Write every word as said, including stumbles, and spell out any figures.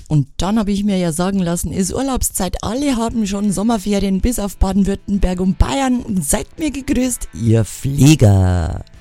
Und dann habe ich mir ja sagen lassen, ist Urlaubszeit, alle haben schon Sommerferien bis auf Baden-Württemberg und Bayern. Seid mir gegrüßt, ihr Flieger.